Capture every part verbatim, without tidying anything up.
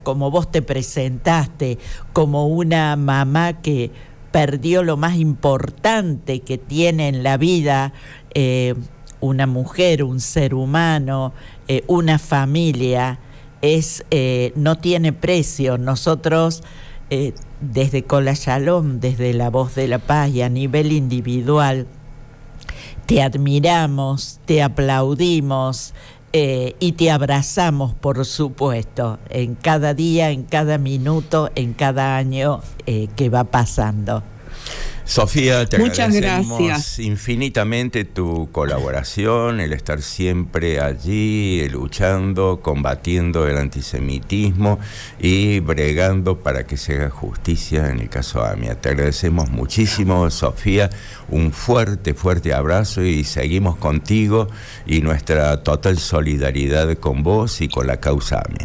como vos te presentaste, como una mamá que perdió lo más importante que tiene en la vida, eh, una mujer, un ser humano, eh, una familia, es eh, no tiene precio. Nosotros, eh, desde Cola Shalom, desde La Voz de la Paz y a nivel individual, te admiramos, te aplaudimos, Eh, y te abrazamos, por supuesto, en cada día, en cada minuto, en cada año eh, que va pasando. Sofía, te Muchas agradecemos gracias. infinitamente tu colaboración, el estar siempre allí, luchando, combatiendo el antisemitismo y bregando para que se haga justicia en el caso AMIA. Te agradecemos muchísimo, Sofía, un fuerte, fuerte abrazo y seguimos contigo y nuestra total solidaridad con vos y con la causa AMIA.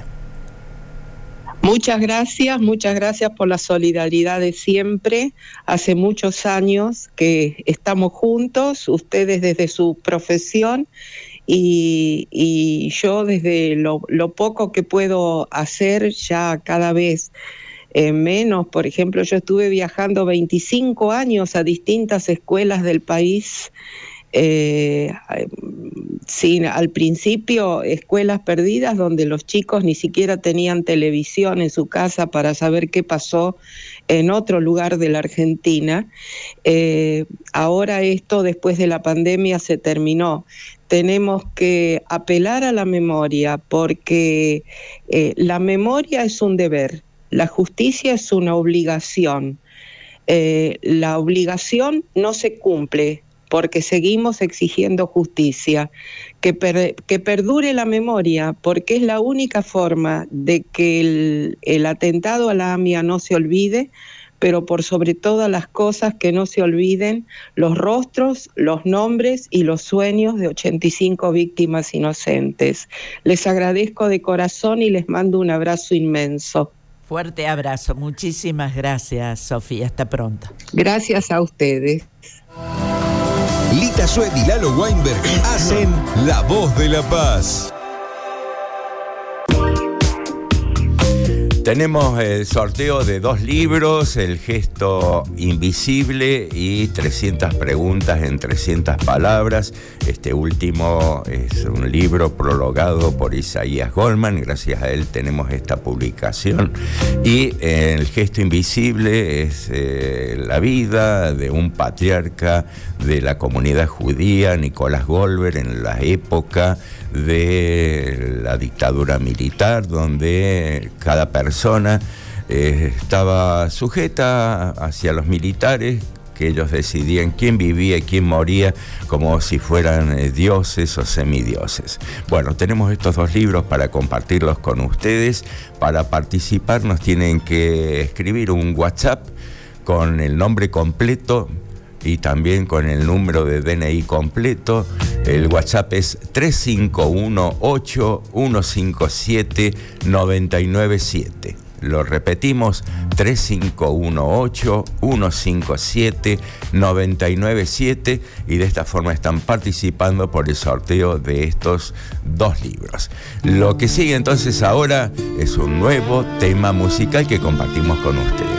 Muchas gracias, muchas gracias por la solidaridad de siempre. Hace muchos años que estamos juntos, ustedes desde su profesión y, y yo desde lo, lo poco que puedo hacer ya cada vez eh, menos. Por ejemplo, yo estuve viajando veinticinco años a distintas escuelas del país. Eh, sí, al principio escuelas perdidas donde los chicos ni siquiera tenían televisión en su casa para saber qué pasó en otro lugar de la Argentina. Eh, ahora esto, después de la pandemia, se terminó. Tenemos que apelar a la memoria porque eh, la memoria es un deber, la justicia es una obligación. Eh, la obligación no se cumple porque seguimos exigiendo justicia, que, per, que perdure la memoria, porque es la única forma de que el, el atentado a la AMIA no se olvide, pero por sobre todas las cosas que no se olviden los rostros, los nombres y los sueños de ochenta y cinco víctimas inocentes. Les agradezco de corazón y les mando un abrazo inmenso. Fuerte abrazo, muchísimas gracias, Sofía, hasta pronto. Gracias a ustedes. Lita Sued y Lalo Weinberg hacen La Voz de la Paz. Tenemos el sorteo de dos libros, El gesto invisible y trescientas preguntas en trescientas palabras. Este último es un libro prologado por Isaías Goldman, gracias a él tenemos esta publicación. Y eh, El gesto invisible es eh, la vida de un patriarca de la comunidad judía, Nicolás Goldberg, en la época de la dictadura militar, donde cada persona eh, estaba sujeta hacia los militares, que ellos decidían quién vivía y quién moría, como si fueran eh, dioses o semidioses. Bueno, tenemos estos dos libros para compartirlos con ustedes. Para participar nos tienen que escribir un WhatsApp con el nombre completo y también con el número de D N I completo. El WhatsApp es tres cinco uno ocho uno cinco siete nueve nueve siete. Lo repetimos, tres cinco uno ocho uno cinco siete nueve nueve siete, y de esta forma están participando por el sorteo de estos dos libros. Lo que sigue entonces ahora es un nuevo tema musical que compartimos con ustedes.